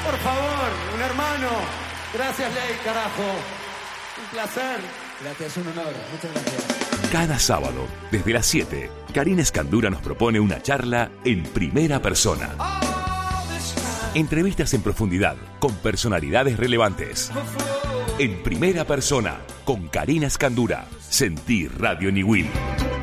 por favor, un hermano. Gracias, Ley, carajo. Un placer. Gracias, un honor. Muchas gracias. Cada sábado, desde las 7, Karina Escandura nos propone una charla en primera persona. Entrevistas en profundidad con personalidades relevantes. En primera persona, con Karina Escandura. Sentí Radio Niwil.